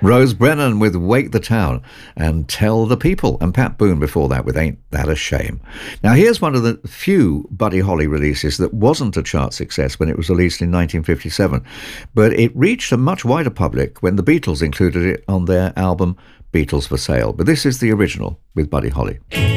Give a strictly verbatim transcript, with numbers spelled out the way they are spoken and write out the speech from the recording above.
Rose Brennan with Wake the Town and Tell the People, and Pat Boone before that with Ain't That a Shame. Now here's one of the few Buddy Holly releases that wasn't a chart success when it was released in nineteen fifty-seven, but it reached a much wider public when the Beatles included it on their album Beatles for Sale. But this is the original with Buddy Holly.